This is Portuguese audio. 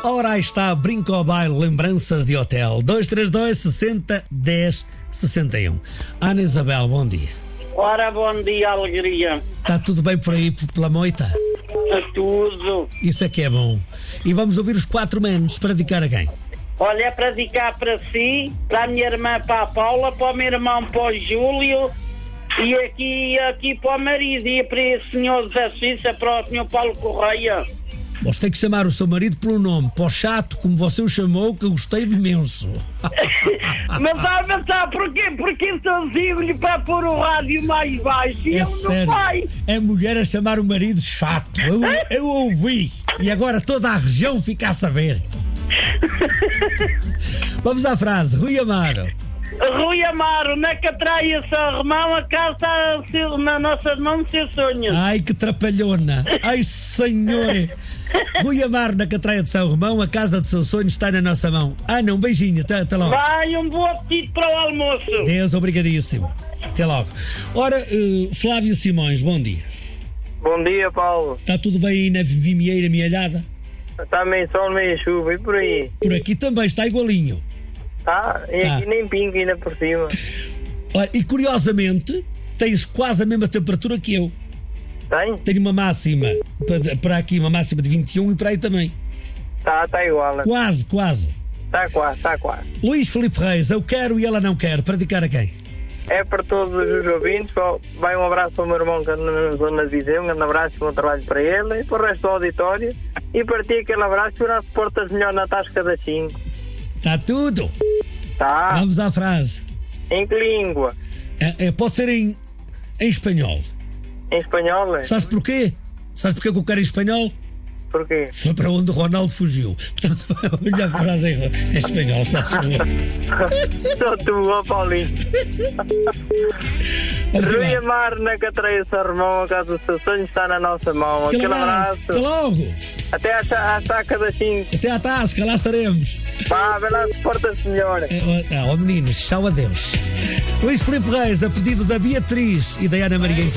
Ora, aí está, Brinco ao Baile, lembranças de hotel. 232 60 10 61. Ana Isabel, bom dia. Ora, bom dia, alegria. Está tudo bem por aí, pela moita? Está tudo. Isso é que é bom. E vamos ouvir os 4 menos para dedicar a quem? Olha, é para dedicar para si, para a minha irmã, para a Paula, para o meu irmão, para o Júlio, e aqui para o marido, e para esse senhor da Suíça, para o senhor Paulo Correia. Você tem que chamar o seu marido pelo nome, para o chato, como você o chamou, que eu gostei imenso. Mas sabe porquê? Porque eu digo-lhe para pôr o rádio mais baixo e ele sério. não vai. É mulher a chamar o marido chato. Eu ouvi. E agora toda a região fica a saber. Vamos à frase. Rui Amaro. Rui Amaro, na Catraia São Romão, a casa está na nossa mão de seus sonhos. Ai, que trapalhona. Ai, senhor. Rui Amaro, na Catraia de São Romão, a casa de seus sonhos está na nossa mão. Ana, um beijinho. Até logo. Vai, um bom apetite para o almoço. Deus, obrigadíssimo. Até logo. Ora, Flávio Simões, bom dia. Bom dia, Paulo. Está tudo bem aí na Vimieira Mielhada? Está meio sol, meio chuva e por aí. Por aqui também está igualinho. E aqui nem pingo ainda por cima. Olha, e curiosamente, tens quase a mesma temperatura que eu. Tem? Tenho uma máxima, para aqui uma máxima de 21 e para aí também. Está igual. Quase. Está quase. Luís Filipe Reis, eu quero e ela não quer. Para dedicar a quem? É para todos os ouvintes. Vai um abraço para o meu irmão que anda na zona de Viseu. Um grande abraço e bom trabalho para ele. E para o resto do auditório. E para ti aquele abraço. E o nosso portas melhor na tasca das 5. Está tudo. Tá. Vamos à frase. Em que língua? Pode ser em espanhol. Em espanhol? Sabes porquê? Sabes porquê que eu quero em espanhol? Porquê? Foi para onde o Ronaldo fugiu. Portanto, vai olhar para frase em espanhol, sabes? Só tu, ó Paulinho. Rui Amaro, na Catraia São Romão, a casa do seu sonho está na nossa mão. Aquele abraço. Até logo. Até à saca das 5. Até à tasca, lá estaremos. Vá, vai lá, porta-se melhor. Meninos, tchau, adeus. Luís Filipe Reis, a pedido da Beatriz e da Ana Maria.